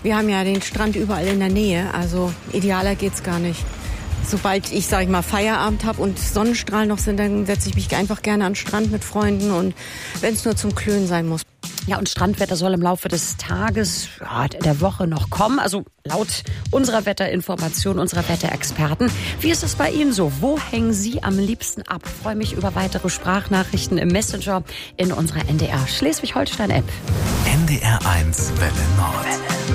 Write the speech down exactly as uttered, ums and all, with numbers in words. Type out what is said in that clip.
Wir haben ja den Strand überall in der Nähe, also idealer geht's gar nicht. Sobald ich, sag ich mal, Feierabend habe und Sonnenstrahlen noch sind, dann setze ich mich einfach gerne an den Strand mit Freunden und wenn es nur zum Klönen sein muss. Ja, und Strandwetter soll im Laufe des Tages, ja, der Woche noch kommen. Also laut unserer Wetterinformation, unserer Wetterexperten. Wie ist es bei Ihnen so? Wo hängen Sie am liebsten ab? Ich freue mich über weitere Sprachnachrichten im Messenger in unserer N D R Schleswig-Holstein-App. N D R eins Welle Nord.